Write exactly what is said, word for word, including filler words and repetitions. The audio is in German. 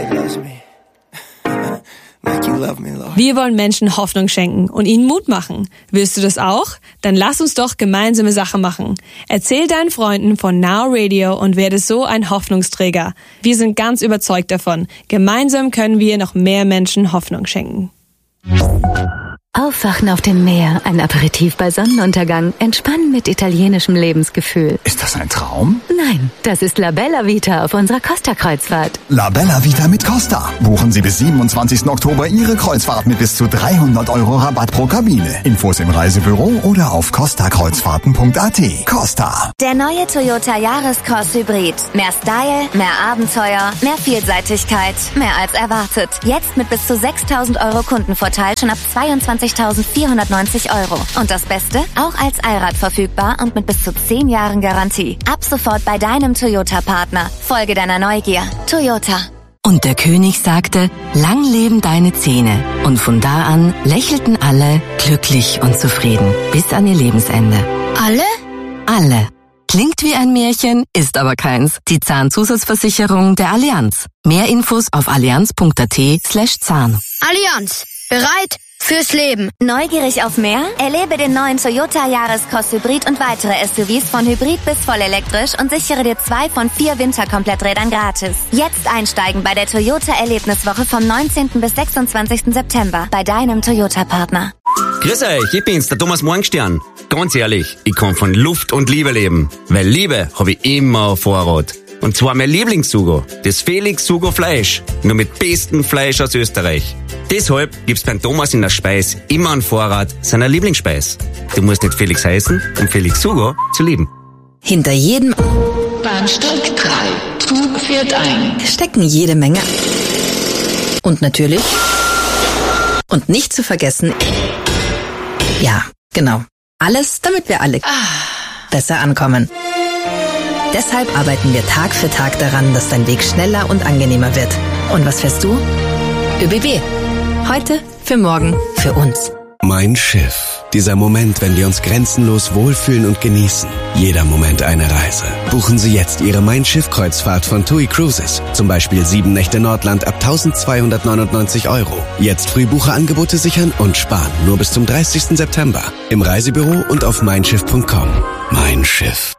Wir wollen Menschen Hoffnung schenken und ihnen Mut machen. Willst du das auch? Dann lass uns doch gemeinsame Sache machen. Erzähl deinen Freunden von Now Radio und werde so ein Hoffnungsträger. Wir sind ganz überzeugt davon. Gemeinsam können wir noch mehr Menschen Hoffnung schenken. Aufwachen auf dem Meer, ein Aperitif bei Sonnenuntergang, entspannen mit italienischem Lebensgefühl. Ist das ein Traum? Nein, das ist La Bella Vita auf unserer Costa-Kreuzfahrt. La Bella Vita mit Costa. Buchen Sie bis siebenundzwanzigsten Oktober Ihre Kreuzfahrt mit bis zu dreihundert Euro Rabatt pro Kabine. Infos im Reisebüro oder auf costa kreuzfahrten punkt a t. Costa. Der neue Toyota Yaris-Cross Hybrid. Mehr Style, mehr Abenteuer, mehr Vielseitigkeit, mehr als erwartet. Jetzt mit bis zu sechstausend Euro Kundenvorteil schon ab zweiundzwanzigtausendvierhundertneunzig Euro. Und das Beste? Auch als Allrad verfügbar und mit bis zu zehn Jahren Garantie. Ab sofort bei deinem Toyota-Partner. Folge deiner Neugier. Toyota. Und der König sagte, lang leben deine Zähne. Und von da an lächelten alle glücklich und zufrieden bis an ihr Lebensende. Alle? Alle. Klingt wie ein Märchen, ist aber keins. Die Zahnzusatzversicherung der Allianz. Mehr Infos auf allianz punkt a t slash Zahn. Allianz. Bereit? Fürs Leben. Neugierig auf mehr? Erlebe den neuen Toyota Yaris-Cross Hybrid und weitere S U Vs von Hybrid bis vollelektrisch und sichere dir zwei von vier Winterkompletträdern gratis. Jetzt einsteigen bei der Toyota Erlebniswoche vom neunzehnten bis sechsundzwanzigsten September bei deinem Toyota-Partner. Grüß euch, ich bin's, der Thomas Morgenstern. Ganz ehrlich, ich kann von Luft und Liebe leben. Weil Liebe habe ich immer auf Vorrat. Und zwar mein Lieblingssugo, das Felix Sugo Fleisch. Nur mit bestem Fleisch aus Österreich. Deshalb gibt's beim Thomas in der Speis immer einen Vorrat seiner Lieblingsspeis. Du musst nicht Felix heißen, um Felix Sugo zu lieben. Hinter jedem Bahnsteig drei. Zug fährt ein. stecken jede Menge. Und natürlich. Und nicht zu vergessen. Ja, genau. Alles, damit wir alle besser ankommen. Deshalb arbeiten wir Tag für Tag daran, dass dein Weg schneller und angenehmer wird. Und was fährst du? ÖBB. Heute, für morgen, für uns. Mein Schiff. Dieser Moment, wenn wir uns grenzenlos wohlfühlen und genießen. Jeder Moment eine Reise. Buchen Sie jetzt Ihre Mein Schiff-Kreuzfahrt von TUI Cruises. Zum Beispiel sieben Nächte Nordland ab eintausendzweihundertneunundneunzig Euro. Jetzt Frühbucherangebote sichern und sparen. Nur bis zum dreißigsten September. Im Reisebüro und auf mein schiff punkt com. Mein Schiff.